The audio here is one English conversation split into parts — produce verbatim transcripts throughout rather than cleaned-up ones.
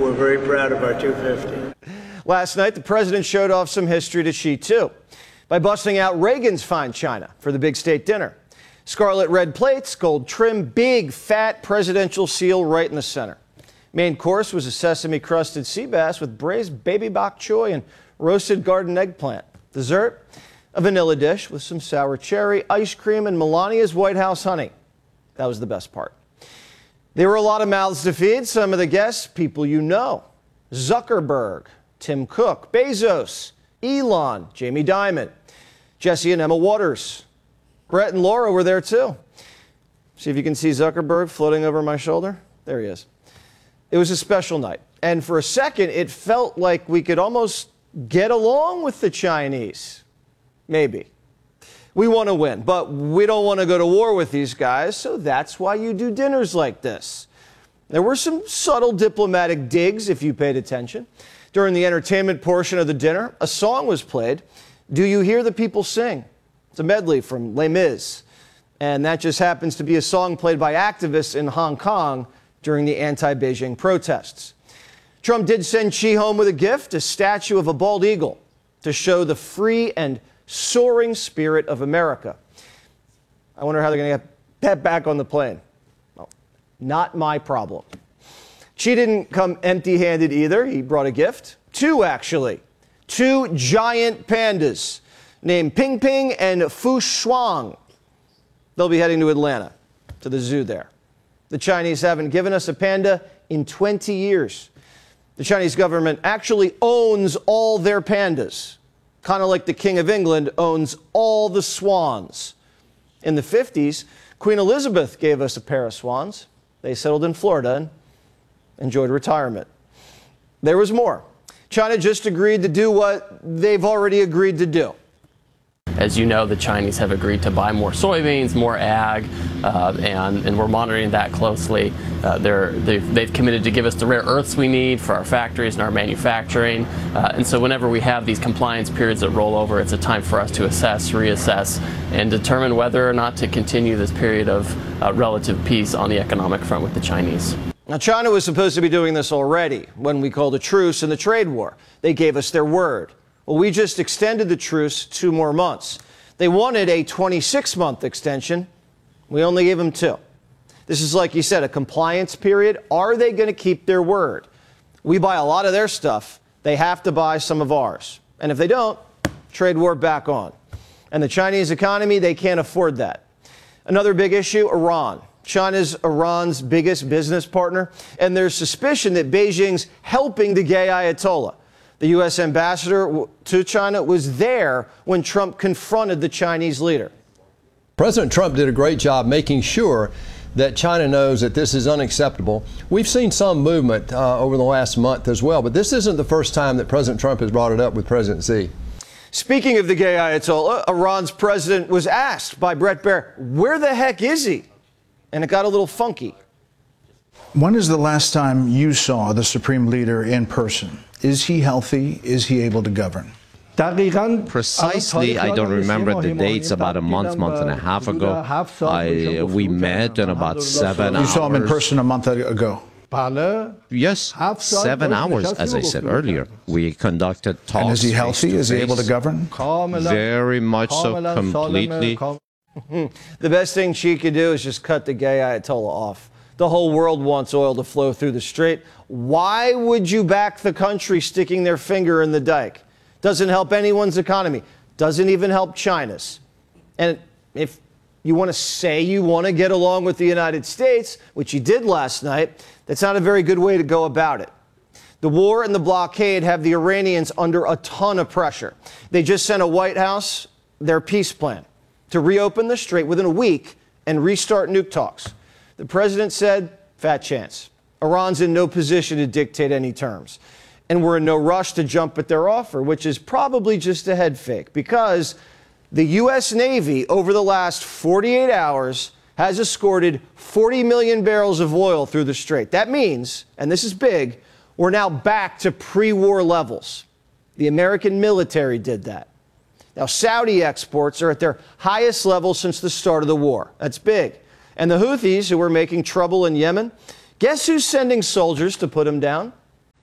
We're very proud of our two fifty. Last night, the president showed off some history to Xi, too, by busting out Reagan's fine china for the big state dinner. Scarlet red plates, gold trim, big, fat presidential seal right in the center. Main course was a sesame-crusted sea bass with braised baby bok choy and roasted garden eggplant. Dessert, a vanilla dish with some sour cherry, ice cream, and Melania's White House honey. That was the best part. There were a lot of mouths to feed. Some of the guests, people you know. Zuckerberg, Tim Cook, Bezos, Elon, Jamie Dimon, Jesse and Emma Waters. Brett and Laura were there too. See if you can see Zuckerberg floating over my shoulder. There he is. It was a special night. And for a second, it felt like we could almost get along with the Chinese. Maybe. We want to win, but we don't want to go to war with these guys, so that's why you do dinners like this. There were some subtle diplomatic digs, if you paid attention. During the entertainment portion of the dinner, a song was played, Do You Hear the People Sing? It's a medley from Les Mis, and that just happens to be a song played by activists in Hong Kong during the anti-Beijing protests. Trump did send Xi home with a gift, a statue of a bald eagle, to show the free and soaring spirit of America. I wonder how they're going to get that back on the plane. Well, not my problem. Xi didn't come empty-handed either. He brought a gift. Two, actually. Two giant pandas named Ping Ping and Fu Shuang. They'll be heading to Atlanta, to the zoo there. The Chinese haven't given us a panda in twenty years. The Chinese government actually owns all their pandas, kind of like the King of England owns all the swans. In the fifties, Queen Elizabeth gave us a pair of swans. They settled in Florida and enjoyed retirement. There was more. China just agreed to do what they've already agreed to do. As you know, the Chinese have agreed to buy more soybeans, more ag, uh, and, and we're monitoring that closely. Uh, they're, they've, they've committed to give us the rare earths we need for our factories and our manufacturing. Uh, and so whenever we have these compliance periods that roll over, it's a time for us to assess, reassess, and determine whether or not to continue this period of uh, relative peace on the economic front with the Chinese. Now, China was supposed to be doing this already when we called a truce in the trade war. They gave us their word. Well, we just extended the truce two more months. They wanted a twenty-six month extension. We only gave them two. This is, like you said, a compliance period. Are they going to keep their word? We buy a lot of their stuff. They have to buy some of ours. And if they don't, trade war back on. And the Chinese economy, they can't afford that. Another big issue, Iran. China's Iran's biggest business partner. And there's suspicion that Beijing's helping the gay Ayatollah. The U S ambassador to China was there when Trump confronted the Chinese leader. President Trump did a great job making sure that China knows that this is unacceptable. We've seen some movement uh, over the last month as well, but this isn't the first time that President Trump has brought it up with President Xi. Speaking of the gay Ayatollah, Iran's president was asked by Bret Baier, where the heck is he? And it got a little funky. When is the last time you saw the supreme leader in person? Is he healthy? Is he able to govern? Precisely, I don't remember the dates. About a month, month and a half ago, I, we met in about seven hours. You saw him in person a month ago? Yes, seven hours, as I said earlier. We conducted talks. And is he healthy? Is he able to govern? Very much so, completely. The best thing Xi could do is just cut the gay Ayatollah off. The whole world wants oil to flow through the strait. Why would you back the country sticking their finger in the dike? Doesn't help anyone's economy. Doesn't even help China's. And if you want to say you want to get along with the United States, which you did last night, that's not a very good way to go about it. The war and the blockade have the Iranians under a ton of pressure. They just sent a White House their peace plan to reopen the strait within a week and restart nuke talks. The president said, fat chance. Iran's in no position to dictate any terms. And we're in no rush to jump at their offer, which is probably just a head fake, because the U S Navy over the last forty-eight hours has escorted forty million barrels of oil through the strait. That means, and this is big, we're now back to pre-war levels. The American military did that. Now, Saudi exports are at their highest level since the start of the war. That's big. And the Houthis, who are making trouble in Yemen, guess who's sending soldiers to put them down?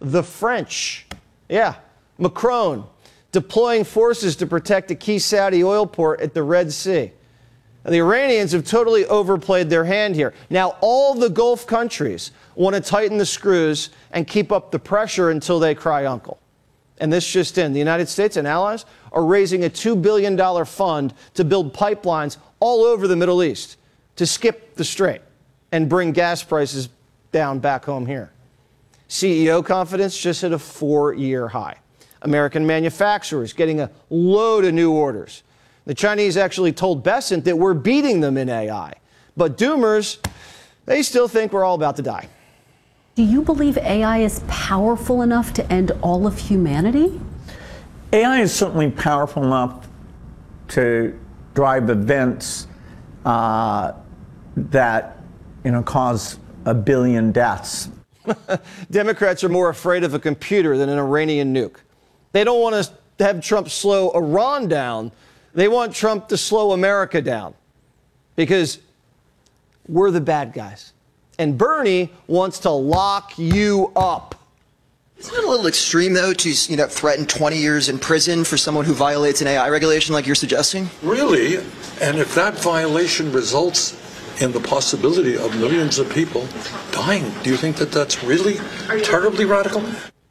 the French. Yeah, Macron deploying forces to protect a key Saudi oil port at the Red Sea. The Iranians have totally overplayed their hand here. Now, all the Gulf countries want to tighten the screws and keep up the pressure until they cry uncle. And this just in, the United States and allies are raising a two billion dollars fund to build pipelines all over the Middle East to skip the strait and bring gas prices down back home here. C E O confidence just hit a four-year high. American manufacturers getting a load of new orders. The Chinese actually told Bessent that we're beating them in A I. But doomers, they still think we're all about to die. Do you believe A I is powerful enough to end all of humanity? A I is certainly powerful enough to drive events uh, that, you know, cause a billion deaths. Democrats are more afraid of a computer than an Iranian nuke. They don't want to have Trump slow Iran down. They want Trump to slow America down because we're the bad guys. And Bernie wants to lock you up. Isn't it a little extreme, though, to you know, threaten twenty years in prison for someone who violates an A I regulation like you're suggesting? Really? And if that violation results in the possibility of millions of people dying, do you think that that's really terribly radical?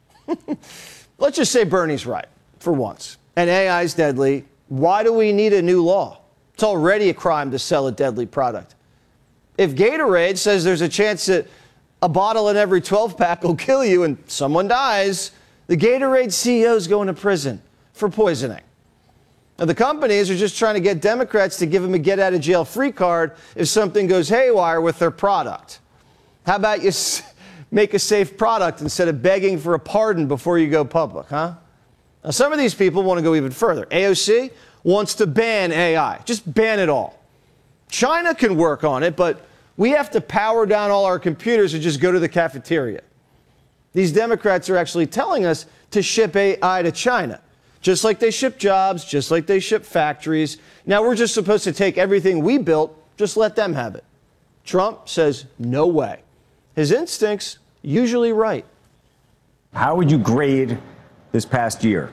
Let's just say Bernie's right, for once. And A I is deadly. Why do we need a new law? It's already a crime to sell a deadly product. If Gatorade says there's a chance that a bottle in every twelve pack will kill you and someone dies, the Gatorade C E O is going to prison for poisoning. Now, the companies are just trying to get Democrats to give them a get-out-of-jail-free card if something goes haywire with their product. How about you s- make a safe product instead of begging for a pardon before you go public, huh? Now, some of these people want to go even further. A O C wants to ban A I. Just ban it all. China can work on it, but we have to power down all our computers and just go to the cafeteria. These Democrats are actually telling us to ship A I to China, just like they ship jobs, just like they ship factories. Now we're just supposed to take everything we built, just let them have it. Trump says no way. His instincts usually right. How would you grade this past year?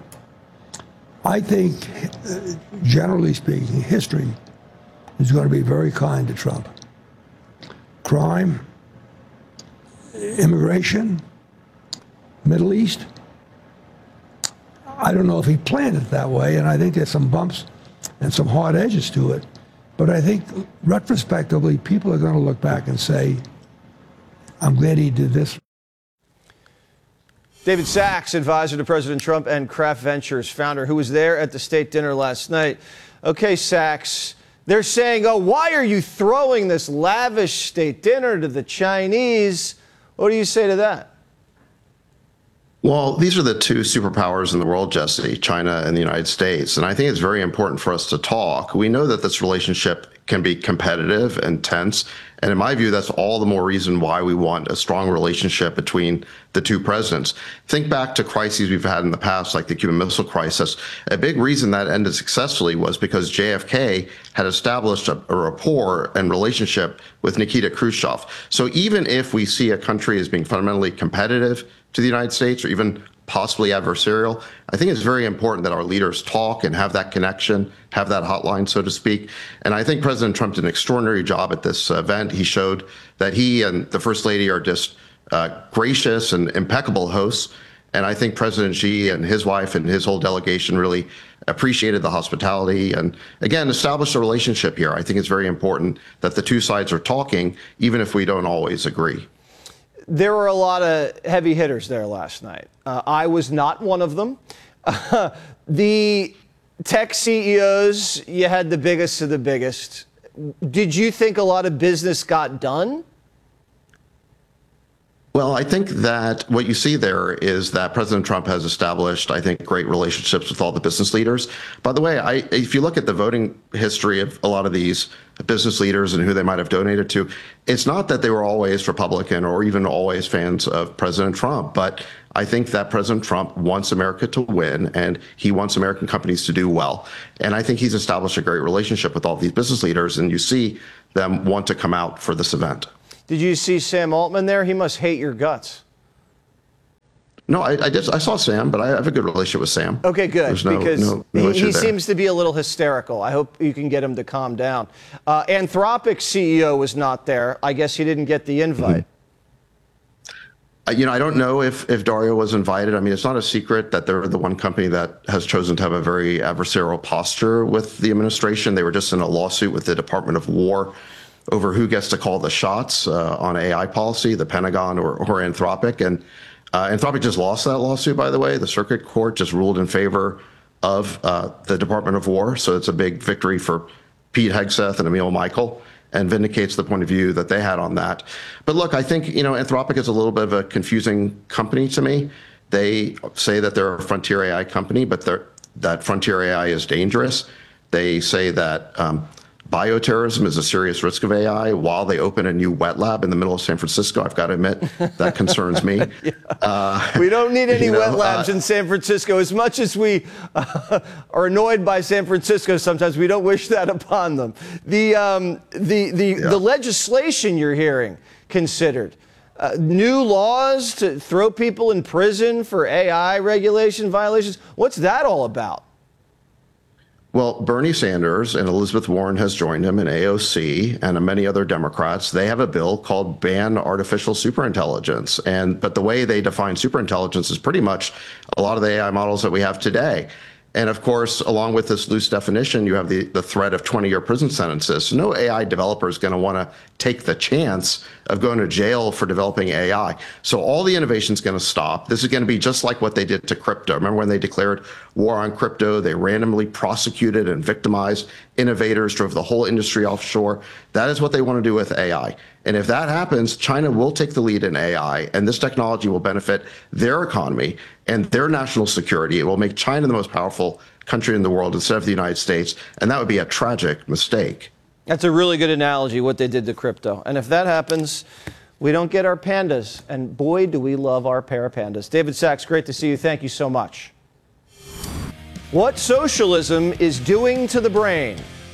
I think, uh, generally speaking, history is going to be very kind to Trump. Crime, immigration, Middle East. I don't know if he planned it that way, and I think there's some bumps and some hard edges to it. But I think retrospectively, people are going to look back and say, I'm glad he did this. David Sachs, advisor to President Trump and Kraft Ventures founder, who was there at the state dinner last night. Okay, Sachs, they're saying, oh, why are you throwing this lavish state dinner to the Chinese? What do you say to that? Well, these are the two superpowers in the world, Jesse, China and the United States. And I think it's very important for us to talk. We know that this relationship can be competitive and tense. And in my view, that's all the more reason why we want a strong relationship between the two presidents. Think back to crises we've had in the past, like the Cuban Missile Crisis. A big reason that ended successfully was because J F K had established a, a rapport and relationship with Nikita Khrushchev. So even if we see a country as being fundamentally competitive to the United States or even possibly adversarial, I think it's very important that our leaders talk and have that connection, have that hotline, so to speak. And I think President Trump did an extraordinary job at this event. He showed that he and the First Lady are just uh, gracious and impeccable hosts. And I think President Xi and his wife and his whole delegation really appreciated the hospitality and, again, established a relationship here. I think it's very important that the two sides are talking, even if we don't always agree. There were a lot of heavy hitters there last night. Uh, I was not one of them. Uh, the tech C E Os, you had the biggest of the biggest. Did you think a lot of business got done? Well, I think that what you see there is that President Trump has established, I think, great relationships with all the business leaders. By the way, I, if you look at the voting history of a lot of these business leaders and who they might have donated to, it's not that they were always Republican or even always fans of President Trump, but I think that President Trump wants America to win and he wants American companies to do well. And I think he's established a great relationship with all these business leaders, and you see them want to come out for this event. Did you see Sam Altman there? He must hate your guts. No, I, I did. I saw Sam, but I have a good relationship with Sam. Okay, good. There's no, because no, no he, he there. seems to be a little hysterical. I hope you can get him to calm down. Uh, Anthropic's C E O was not there. I guess he didn't get the invite. Mm-hmm. uh, you know, I don't know if, if Dario was invited. I mean, it's not a secret that they're the one company that has chosen to have a very adversarial posture with the administration. They were just in a lawsuit with the Department of War over who gets to call the shots uh, on A I policy, the Pentagon or, or Anthropic. And Uh, Anthropic just lost that lawsuit, by the way. The circuit court just ruled in favor of uh, the Department of War. So it's a big victory for Pete Hegseth and Emil Michael and vindicates the point of view that they had on that. But look, I think, you know, Anthropic is a little bit of a confusing company to me. They say that they're a frontier A I company, but that frontier A I is dangerous. They say that um, bioterrorism is a serious risk of A I while they open a new wet lab in the middle of San Francisco. I've got to admit, that concerns me. yeah. uh, we don't need any you know, wet labs uh, in San Francisco. As much as we uh, are annoyed by San Francisco sometimes, we don't wish that upon them. The, um, the, the, yeah. the legislation you're hearing considered, uh, new laws to throw people in prison for A I regulation violations, what's that all about? Well, Bernie Sanders and Elizabeth Warren has joined him in A O C and many other Democrats. They have a bill called Ban Artificial Superintelligence. And but the way they define superintelligence is pretty much a lot of the A I models that we have today. And of course, along with this loose definition, you have the, the threat of twenty-year prison sentences. So no A I developer is going to want to take the chance of going to jail for developing A I. So all the innovation is going to stop. This is going to be just like what they did to crypto. Remember when they declared war on crypto? They randomly prosecuted and victimized innovators, drove the whole industry offshore. That is what they want to do with A I. And if that happens, China will take the lead in A I, and this technology will benefit their economy and their national security. It will make China the most powerful country in the world instead of the United States, and that would be a tragic mistake. That's a really good analogy, what they did to crypto. And if that happens, we don't get our pandas. And boy, do we love our parapandas. David Sachs, great to see you. Thank you so much. What socialism is doing to the brain.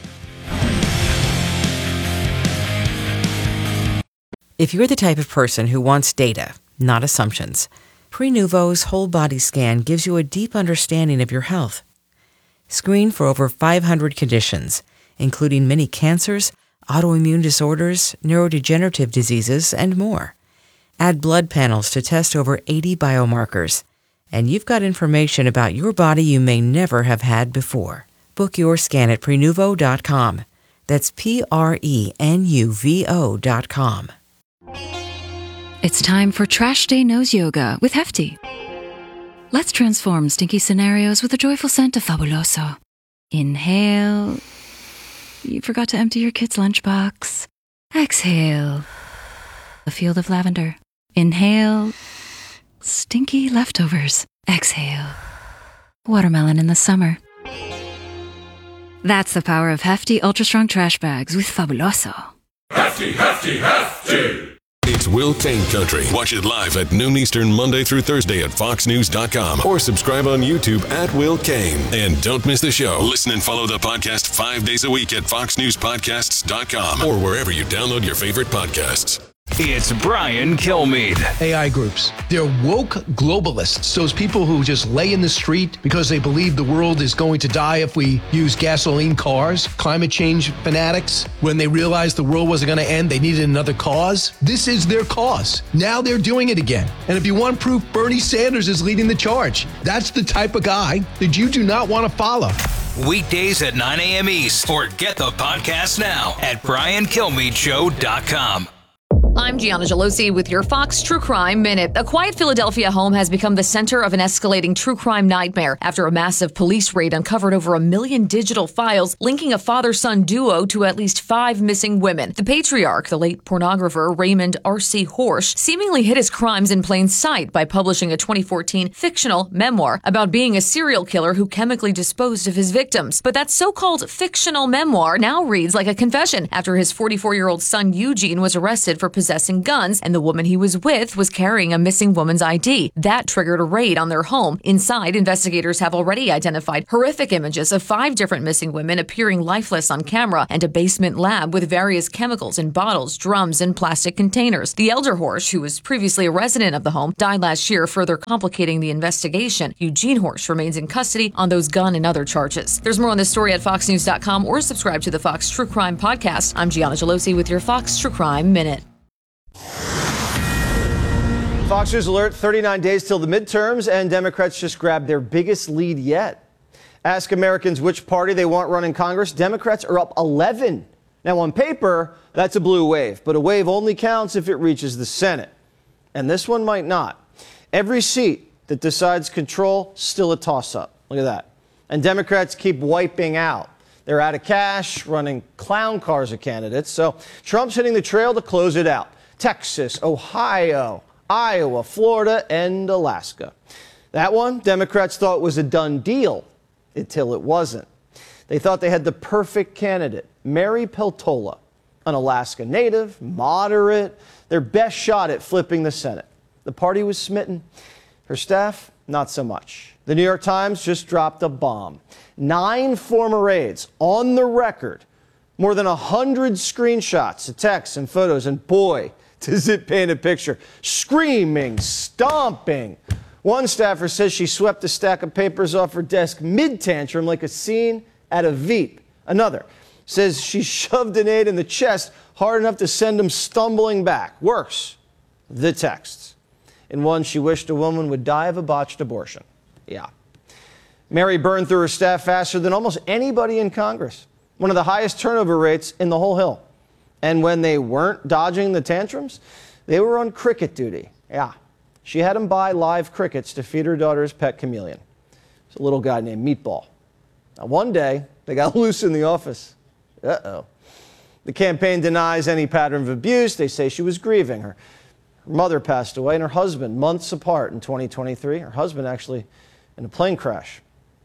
If you're the type of person who wants data, not assumptions, Prenuvo's whole body scan gives you a deep understanding of your health. Screen for over five hundred conditions, including many cancers, autoimmune disorders, neurodegenerative diseases, and more. Add blood panels to test over eighty biomarkers, and you've got information about your body you may never have had before. Book your scan at Prenuvo dot com. That's P R E N U V O dot com. It's time for Trash Day Nose Yoga with Hefty. Let's transform stinky scenarios with a joyful scent of Fabuloso. Inhale. You forgot to empty your kid's lunchbox. Exhale. A field of lavender. Inhale. Stinky leftovers. Exhale. Watermelon in the summer. That's the power of Hefty Ultra Strong Trash Bags with Fabuloso. Hefty, hefty, hefty! It's Will Kane Country. Watch it live at noon Eastern, Monday through Thursday at fox news dot com or subscribe on YouTube at Will Kane. And don't miss the show. Listen and follow the podcast five days a week at fox news podcasts dot com or wherever you download your favorite podcasts. It's Brian Kilmeade. A I groups. They're woke globalists. Those people who just lay in the street because they believe the world is going to die if we use gasoline cars. Climate change fanatics. When they realized the world wasn't going to end, they needed another cause. This is their cause. Now they're doing it again. And if you want proof, Bernie Sanders is leading the charge. That's the type of guy that you do not want to follow. Weekdays at nine a.m. East. Or get the podcast now at brian kilmeade show dot com. I'm Gianna Gelosi with your Fox True Crime Minute. A quiet Philadelphia home has become the center of an escalating true crime nightmare after a massive police raid uncovered over a million digital files linking a father-son duo to at least five missing women. The patriarch, the late pornographer Raymond R C. Horsch, seemingly hid his crimes in plain sight by publishing a twenty fourteen fictional memoir about being a serial killer who chemically disposed of his victims. But that so-called fictional memoir now reads like a confession after his forty-four-year-old son Eugene was arrested for possessing possessing guns, and the woman he was with was carrying a missing woman's I D. That triggered a raid on their home. Inside, investigators have already identified horrific images of five different missing women appearing lifeless on camera and a basement lab with various chemicals in bottles, drums, and plastic containers. The elder Horsch, who was previously a resident of the home, died last year, further complicating the investigation. Eugene Horsch remains in custody on those gun and other charges. There's more on this story at fox news dot com or subscribe to the Fox True Crime Podcast. I'm Gianna Gelosi with your Fox True Crime Minute. Fox News Alert, thirty-nine days till the midterms, and Democrats just grabbed their biggest lead yet. Ask Americans which party they want running Congress. Democrats are up eleven. Now, on paper, that's a blue wave, but a wave only counts if it reaches the Senate. And this one might not. Every seat that decides control, still a toss-up. Look at that. And Democrats keep wiping out. They're out of cash, running clown cars of candidates. So Trump's hitting the trail to close it out. Texas, Ohio, Iowa, Florida, and Alaska. That one, Democrats thought was a done deal until it wasn't. They thought they had the perfect candidate, Mary Peltola, an Alaska native, moderate, their best shot at flipping the Senate. The party was smitten. Her staff, not so much. The New York Times just dropped a bomb. Nine former aides on the record, more than one hundred screenshots of texts and photos, and boy, does it paint a picture. Screaming, stomping. One staffer says she swept a stack of papers off her desk mid-tantrum like a scene at a Veep. Another says she shoved an aide in the chest hard enough to send him stumbling back. Worse, the texts. In one, she wished a woman would die of a botched abortion. Yeah. Mary burned through her staff faster than almost anybody in Congress. One of the highest turnover rates in the whole Hill. And when they weren't dodging the tantrums, they were on cricket duty. Yeah. She had them buy live crickets to feed her daughter's pet chameleon. It's a little guy named Meatball. Now, one day, they got loose in the office. Uh-oh. The campaign denies any pattern of abuse. They say she was grieving. Her, her mother passed away and her husband, months apart in twenty twenty-three. Her husband actually in a plane crash.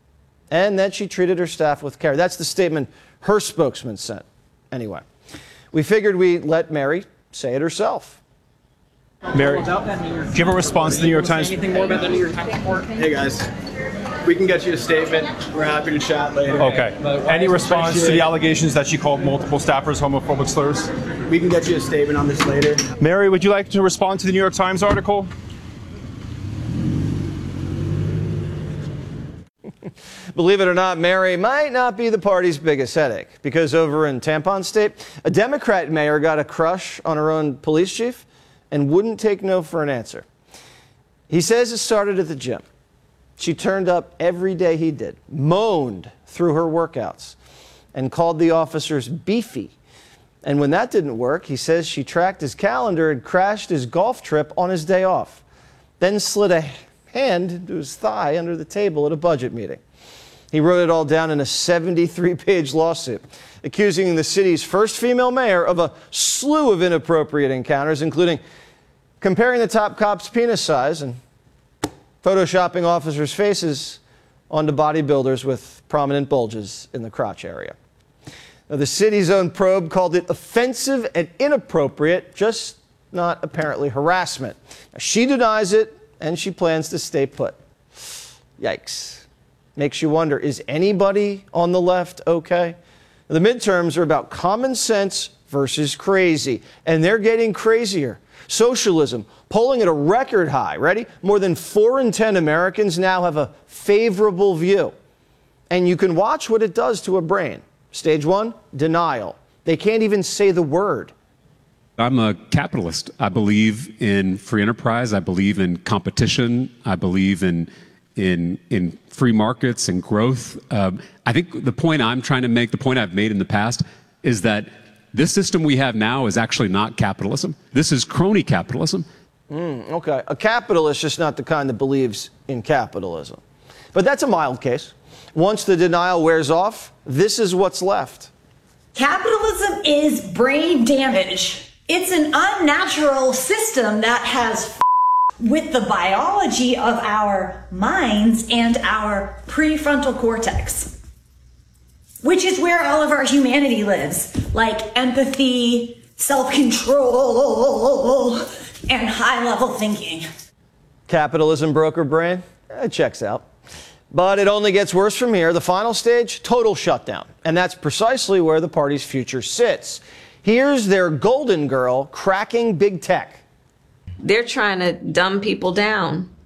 And then she treated her staff with care. That's the statement her spokesman sent. Anyway, we figured we'd let Mary say it herself. Mary, do you have a response to the New York Times? Anything more about the New York Times report? Hey guys, we can get you a statement. We're happy to chat later. Okay. Any response to the allegations that she called multiple staffers homophobic slurs? We can get you a statement on this later. Mary, would you like to respond to the New York Times article? Believe it or not, Mary might not be the party's biggest headache, because over in Tampon State, a Democrat mayor got a crush on her own police chief and wouldn't take no for an answer. He says it started at the gym. She turned up every day he did, moaned through her workouts, and called the officers beefy. And when that didn't work, he says she tracked his calendar and crashed his golf trip on his day off, then slid a hand into his thigh under the table at a budget meeting. He wrote it all down in a seventy-three page lawsuit, accusing the city's first female mayor of a slew of inappropriate encounters, including comparing the top cop's penis size and photoshopping officers' faces onto bodybuilders with prominent bulges in the crotch area. Now, the city's own probe called it offensive and inappropriate, just not apparently harassment. Now, she denies it, and she plans to stay put. Yikes. Makes you wonder, is anybody on the left okay? The midterms are about common sense versus crazy, and they're getting crazier. Socialism, polling at a record high. Ready? More than four in ten Americans now have a favorable view. And you can watch what it does to a brain. Stage one, denial. They can't even say the word. I'm a capitalist. I believe in free enterprise. I believe in competition. I believe in in in free markets and growth. Um, I think the point I'm trying to make, the point I've made in the past, is that this system we have now is actually not capitalism. This is crony capitalism. Mm, okay. A capitalist, just not the kind that believes in capitalism. But that's a mild case. Once the denial wears off, this is what's left. Capitalism is brain damage. It's an unnatural system that has f- with the biology of our minds and our prefrontal cortex, which is where all of our humanity lives, like empathy, self-control and high-level thinking. Capitalism broker brain? It checks out. But it only gets worse from here. The final stage, total shutdown. And that's precisely where the party's future sits. Here's their golden girl cracking big tech. They're trying to dumb people down.